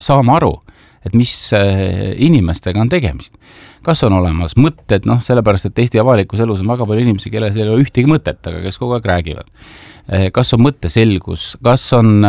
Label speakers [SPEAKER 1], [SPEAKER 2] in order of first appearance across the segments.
[SPEAKER 1] saama aru, et mis inimestega on tegemist. Kas on olemas mõtted, sellepärast, et Eesti avalikus elus on väga palju inimesi, kellel ei ole ühtegi mõtet, aga kes kogu aeg räägivad. Kas on mõtteselgus, kas on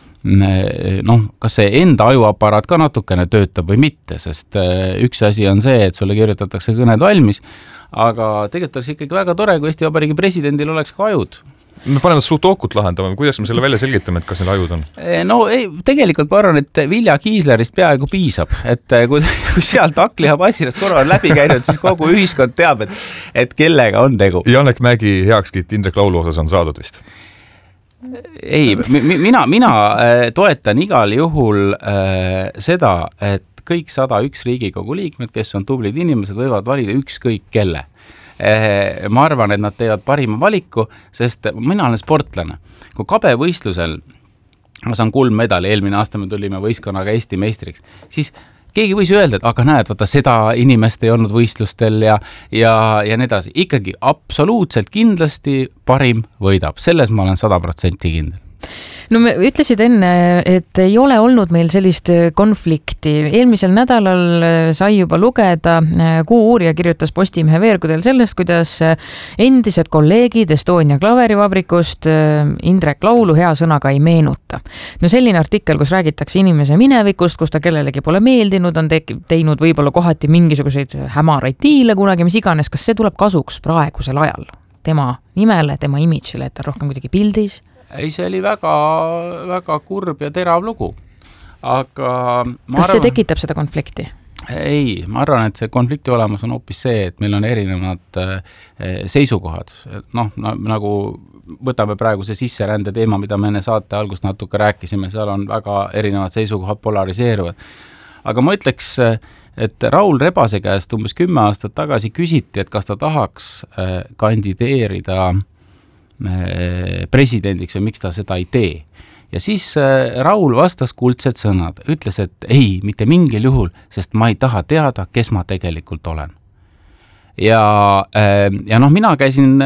[SPEAKER 1] kas see enda ajuaparaat ka natukene töötab või mitte, sest üks asi on see, et sulle kirjutatakse kõned valmis, aga tegelikult oleks ikkagi väga tore, kui Eesti Vabariigi presidendil oleks ka ajud.
[SPEAKER 2] Me paneme suht okut lahendama, kuidas me selle välja selgitame, et kas need ajud on?
[SPEAKER 1] Tegelikult ma arvan, et Vilja Kiislerist peaaegu piisab, et kui sealt Akliha Passirast korra on läbi käinud, siis kogu ühiskond teab, et kellega on tegu.
[SPEAKER 2] Janek Mägi heakskiit Indrek Laulu osas on saadud vist?
[SPEAKER 1] Ei, mina toetan igal juhul seda, et kõik 101 Riigikogu liikmed, kes on tublid inimesed, võivad valida ükskõik kelle. Ma arvan, et nad teevad parima valiku, sest mina olen sportlane. Kui kabevõistlusel ma saan kuldmedali, eelmine aasta me tulime võistkonnaga Eesti meistriks, siis keegi võis öelda, et aga näed, vaata seda inimest ei olnud võistlustel ja nii edasi. Ikkagi absoluutselt kindlasti parim võidab. Selles ma olen 100% kindel.
[SPEAKER 3] No me ütlesid enne, et ei ole olnud meil sellist konflikti. Eelmisel nädalal sai juba lugeda, Kuuuurija kirjutas Postimehe veergudel sellest, kuidas endised kolleegid Estonia klaverivabrikust Indrek Laulu hea sõnaga ei meenuta. No selline artikkel, kus räägitakse inimese minevikust, kus ta kellelegi pole meeldinud, on teinud võib-olla kohati mingisuguseid hämaraid diile kunagi, mis iganes, kas see tuleb kasuks praegusel ajal? Tema nimele, tema imidžile, et ta rohkem kuidagi pildis?
[SPEAKER 1] Ei, see oli väga, väga kurb ja terav lugu. Aga
[SPEAKER 3] kas see tekitab seda konflikti?
[SPEAKER 1] Ei, ma arvan, et see konflikti olemus on hoopis see, et meil on erinevad seisukohad. Nagu võtame praegu see sisserände teema, mida me enne saate algust natuke rääkisime, seal on väga erinevad seisukohad polariseeruvad. Aga ma ütleks, et Raul Rebase käest umbes 10 aastat tagasi küsiti, et kas ta tahaks kandideerida presidendiks ja miks ta seda ei tee. Ja siis Raul vastas kuldsed sõnad, ütles, et ei, mitte mingil juhul, sest ma ei taha teada, kes ma tegelikult olen. Ja mina käisin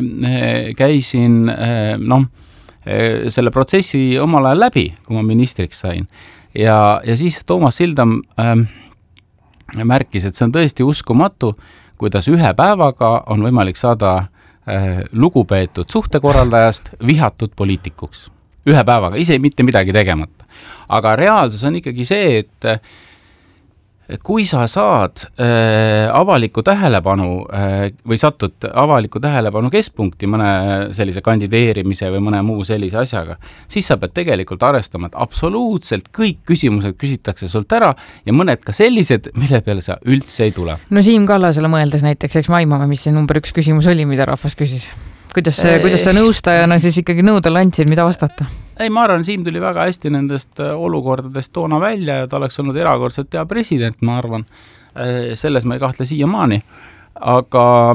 [SPEAKER 1] selle protsessi omal ajal läbi, kui ma ministriks sain. Ja siis Toomas Sildam märkis, et see on tõesti uskumatu, kuidas ühe päevaga on võimalik saada lugupeetud suhtekorraldajast vihatud poliitikuks. Ühe päevaga, ise mitte midagi tegemata. Aga reaalsus on ikkagi see, et kui sa saad avaliku tähelepanu või satud avaliku tähelepanu keskpunkti mõne sellise kandideerimise või mõne muu sellise asjaga, siis sa pead tegelikult arvestama, et absoluutselt kõik küsimused küsitakse sult ära ja mõned ka sellised, mille peale sa üldse ei tule.
[SPEAKER 3] No Siim Kallasele mõeldes näiteks, eks maimame, mis see number 1 küsimus oli, mida rahvas küsis. Kuidas sa nõustajana siis ikkagi nõudele andsid, mida vastata?
[SPEAKER 1] Ei, ma arvan, Siim tuli väga hästi nendest olukordadest toona välja ja ta oleks olnud erakordselt hea president, ma arvan. Selles ma ei kahtle siiamaani. Aga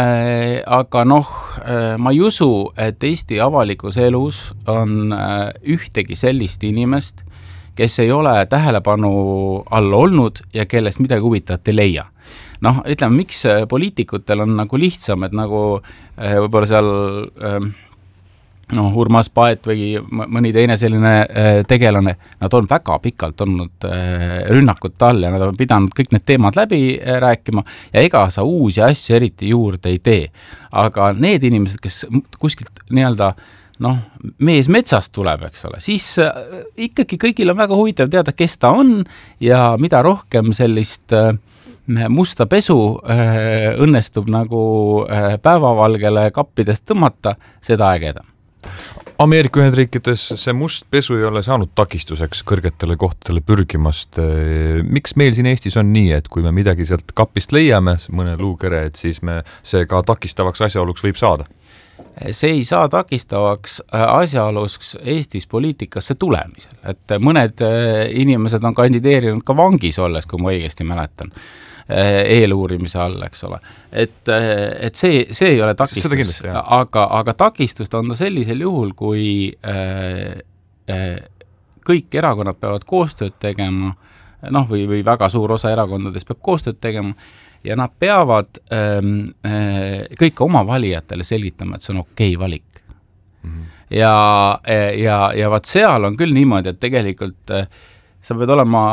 [SPEAKER 1] ma ei usu, et Eesti avalikus elus on ühtegi sellist inimest, kes ei ole tähelepanu all olnud ja kellest midagi huvitavat ei leia. Ütleme, miks poliitikutel on nagu lihtsam, et nagu võib-olla seal Urmas Paet või mõni teine selline tegelane, nad on väga pikalt olnud rünnakut all ja nad on pidanud kõik need teemad läbi rääkima ja ega sa uusi asju eriti juurde ei tee. Aga need inimesed, kes kuskilt nii-öelda mees metsast tuleb, eks ole, siis ikkagi kõigil on väga huvitav teada, kes ta on ja mida rohkem sellist musta pesu õnnestub nagu päevavalgele kappidest tõmmata, seda ägedam.
[SPEAKER 2] Ameerika Ühendriikides see must pesu ei ole saanud takistuseks kõrgetele kohtadele pürgimast. Miks meil siin Eestis on nii, et kui me midagi sealt kapist leiame, mõne luukere, et siis see ka takistavaks asjaoluks võib saada?
[SPEAKER 1] See ei saa takistavaks asjaoluks Eestis poliitikasse tulemisel. Et mõned inimesed on kandideerinud ka vangis olles, kui ma õigesti mäletan, eeluurimise all, eks ole. Et see ei ole takistus, aga takistust on ta sellisel juhul, kui kõik erakonnad peavad koostööd tegema, või väga suur osa erakondadest peab koostööd tegema, ja nad peavad kõik oma valijatele selgitama, et see on okei valik. Ja vaat seal on küll niimoodi, et tegelikult sa pead olema